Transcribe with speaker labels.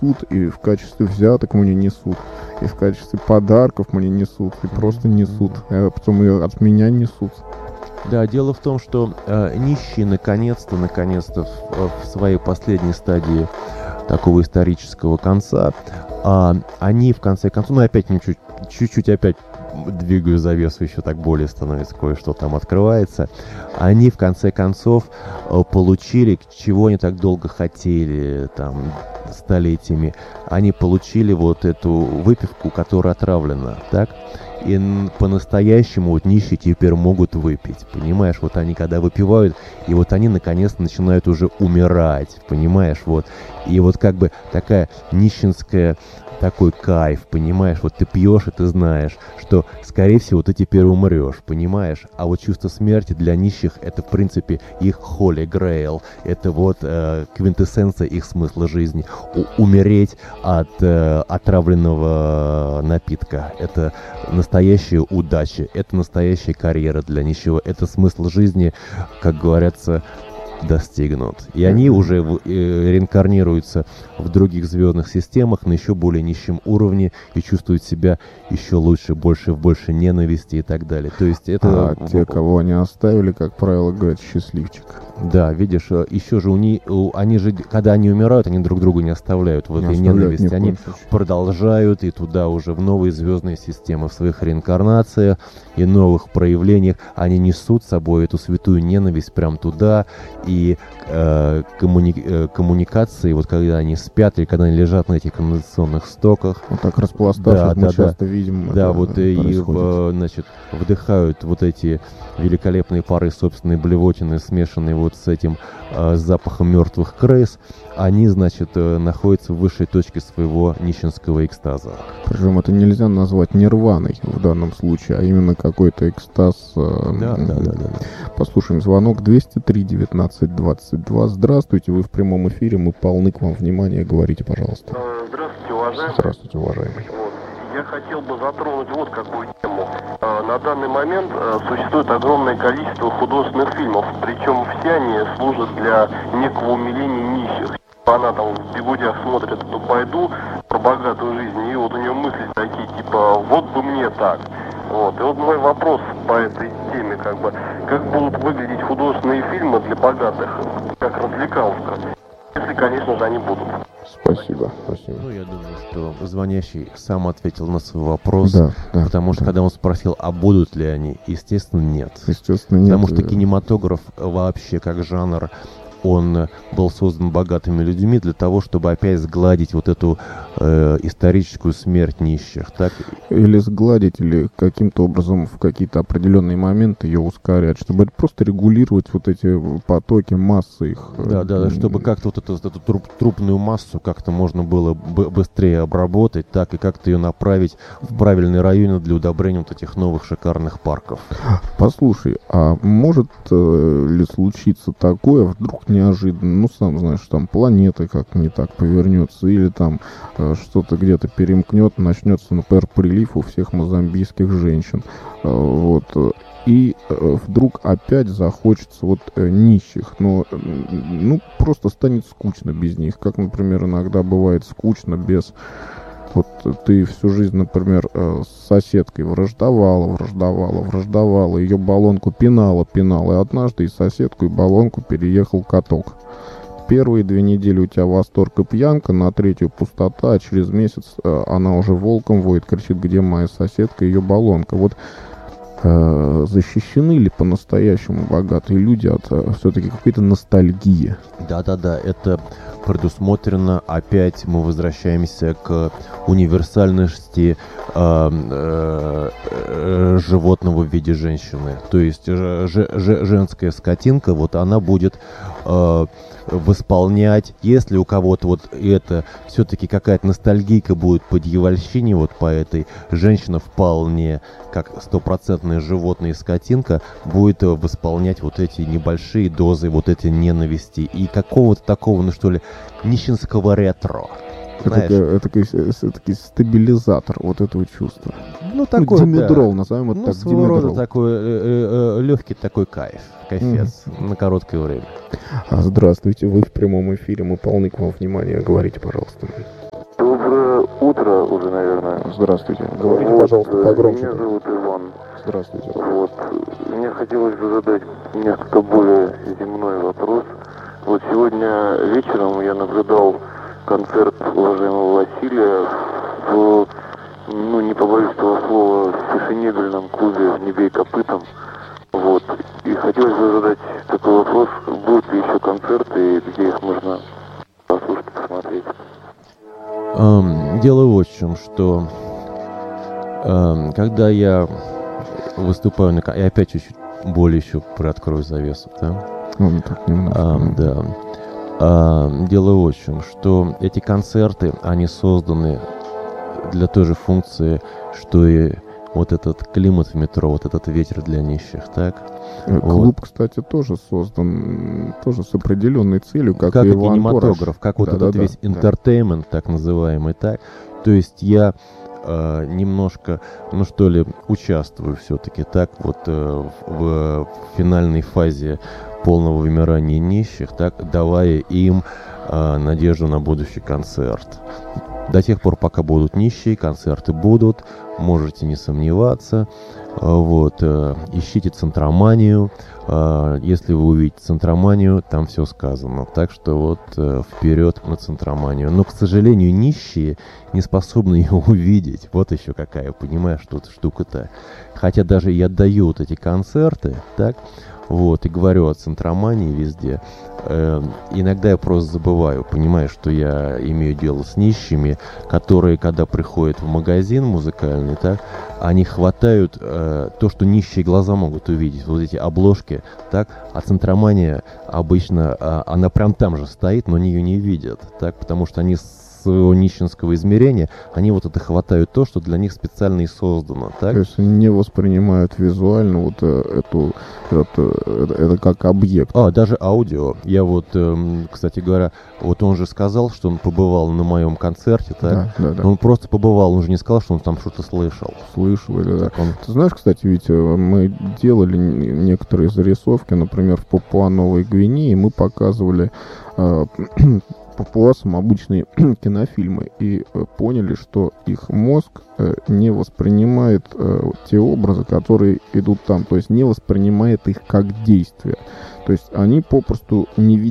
Speaker 1: несут, и в качестве взяток мне несут, и в качестве подарков мне несут, и просто несут, а потом и от меня несут.
Speaker 2: Да, дело в том, что нищие наконец-то в своей последней стадии такого исторического конца, они в конце концов, опять чуть-чуть опять двигаю завесу, еще так более становится, кое-что там открывается, они в конце концов получили, чего они так долго хотели, там, столетиями, они получили вот эту выпивку, которая отравлена, так? И по-настоящему вот нищие теперь могут выпить, понимаешь? Вот они когда выпивают, и вот они наконец начинают уже умирать, понимаешь? Вот. И вот как бы такая нищенская, такой кайф, понимаешь? Вот ты пьешь, и ты знаешь, что, скорее всего, ты теперь умрешь, понимаешь? А вот чувство смерти для нищих — это, в принципе, их holy grail, это вот квинтэссенция их смысла жизни. Умереть от отравленного напитка — это настоящая удача, это настоящая карьера для нищего, это смысл жизни, как говорится, достигнут. И они уже реинкарнируются в других звездных системах на еще более низком уровне и чувствуют себя еще лучше, больше ненависти и так далее. То есть это...
Speaker 1: те, кого они оставили, как правило, говорят, счастливчик.
Speaker 2: Да, видишь, еще же они же, когда они умирают, они друг друга не оставляют в этой ненависти. Они продолжают и туда уже в новые звездные системы, в своих реинкарнациях и новых проявлениях. Они несут с собой эту святую ненависть прям туда. И коммуникации, вот когда они спят или когда они лежат на этих канализационных стоках.
Speaker 1: Вот так распластавшись, мы часто видим.
Speaker 2: Да, вот и значит, вдыхают вот эти великолепные пары собственной блевотины, смешанные вот с этим запахом мертвых крыс. Они, значит, находятся в высшей точке своего нищенского экстаза.
Speaker 1: Причем это нельзя назвать нирваной в данном случае, а именно какой-то экстаз.
Speaker 2: Да.
Speaker 1: Послушаем звонок 203-19-22. Здравствуйте, вы в прямом эфире, мы полны к вам внимания. Говорите, пожалуйста.
Speaker 3: Здравствуйте, уважаемый.
Speaker 1: Здравствуйте, уважаемый.
Speaker 3: Я хотел бы затронуть вот какую тему. На данный момент существует огромное количество художественных фильмов, причем все они служат для некого умиления нищих. Она там в бегудях смотрит эту байду про богатую жизнь, и вот у нее мысли такие, типа, вот бы мне так. Вот. И вот мой вопрос по этой теме, как будут выглядеть художественные фильмы для богатых, как развлекаловка, если, конечно же, они будут.
Speaker 1: Спасибо.
Speaker 2: Ну, я думаю, что звонящий сам ответил на свой вопрос, потому что когда он спросил, а будут ли они, естественно, нет. Потому что кинематограф вообще как жанр, он был создан богатыми людьми для того, чтобы опять сгладить вот эту историческую смерть нищих, так?
Speaker 1: Или сгладить, или каким-то образом в какие-то определенные моменты ее ускорять, чтобы просто регулировать вот эти потоки, массы их.
Speaker 2: Да, чтобы как-то вот эту трупную массу как-то можно было быстрее обработать, так, и как-то ее направить в правильный район для удобрения вот этих новых шикарных парков.
Speaker 1: Послушай, а может ли случиться такое, вдруг неожиданно, ну, сам знаешь, там планета как не так повернется, или там что-то где-то перемкнет, начнется, например, прилив у всех мозамбийских женщин, вот, и вдруг опять захочется вот нищих, но, ну, просто станет скучно без них, как, например, иногда бывает скучно без... Вот ты всю жизнь, например, с соседкой враждовала, ее баллонку пинала, и однажды и соседку, и баллонку переехал каток. Первые 2 недели у тебя восторг и пьянка, на 3-ю пустота, а через месяц она уже волком воет, кричит, где моя соседка, ее баллонка. Вот защищены ли по-настоящему богатые люди от все-таки какой-то ностальгии?
Speaker 2: Да, это предусмотрено. Опять мы возвращаемся к универсальности животного в виде женщины. То есть женская скотинка, вот она будет восполнять, если у кого-то вот это все-таки какая-то ностальгийка будет по дьявольщине, вот по этой, женщина вполне, как стопроцентная животное и скотинка, будет восполнять вот эти небольшие дозы вот этой ненависти и какого-то такого, ну что ли, нищенского ретро.
Speaker 1: Это стабилизатор вот этого чувства.
Speaker 2: Ну, такой,
Speaker 1: димедрол, назовем это так,
Speaker 2: своего рода такой легкий такой кайфец на короткое время.
Speaker 1: Здравствуйте, вы в прямом эфире, мы полны к вам внимания, говорите, пожалуйста.
Speaker 4: уже, наверное.
Speaker 1: Здравствуйте. Говорите,
Speaker 4: Вот,
Speaker 1: пожалуйста, погромче.
Speaker 4: меня зовут Иван.
Speaker 1: Здравствуйте.
Speaker 4: Вот. Мне хотелось бы задать несколько более земной вопрос. Вот сегодня вечером я наблюдал концерт уважаемого Василия в, ну, не побоюсь этого слова, в фешенебельном клубе «Не бей копытом». Вот. И хотелось бы задать такой вопрос, будут ли еще концерты и где их можно послушать, посмотреть.
Speaker 2: Дело вот в чем, что когда я выступаю и опять чуть-чуть более еще приоткрою завесу, да?
Speaker 1: Ну, так немножко.
Speaker 2: Да. Дело вот в чем, что эти концерты, они созданы для той же функции, что и вот этот климат в метро, вот этот ветер для нищих, так?
Speaker 1: Клуб, кстати, тоже создан тоже с определенной целью, как
Speaker 2: и
Speaker 1: Иван
Speaker 2: кинематограф,
Speaker 1: Порож.
Speaker 2: как вот этот весь entertainment, так называемый, так? То есть я немножко, ну что ли, участвую все-таки, так, вот в финальной фазе полного вымирания нищих, так, давая им надежду на будущий концерт. До тех пор, пока будут нищие, концерты будут, можете не сомневаться. Вот, ищите Центроманию. Если вы увидите Центроманию, там все сказано. Так что вот вперед на Центроманию. Но, к сожалению, нищие не способны ее увидеть. Вот еще какая, понимаешь, тут штука-то. Хотя даже я даю вот эти концерты, так, вот, и говорю о Центромании везде. Иногда я просто забываю, понимаешь, что я имею дело с нищими, которые, когда приходят в магазин музыкальный, так, они хватают то, что нищие глаза могут увидеть, вот эти обложки, так, а Центромания обычно, она прям там же стоит, но они ее не видят, так, потому что они своего нищенского измерения, они вот это хватают то, что для них специально и создано, так?
Speaker 1: То есть они не воспринимают визуально вот это как объект.
Speaker 2: Даже аудио. Я вот, кстати говоря, вот он же сказал, что он побывал на моем концерте, так?
Speaker 1: Да.
Speaker 2: Он просто побывал, он же не сказал, что он там что-то слышал.
Speaker 1: Слышал, или да.
Speaker 2: Он...
Speaker 1: Ты знаешь, кстати, ведь мы делали некоторые зарисовки, например, в Папуа-Новой Гвинеи, мы показывали папуасам обычные кинофильмы и поняли, что их мозг не воспринимает те образы, которые идут там, то есть не воспринимает их как действия. То есть они попросту не видят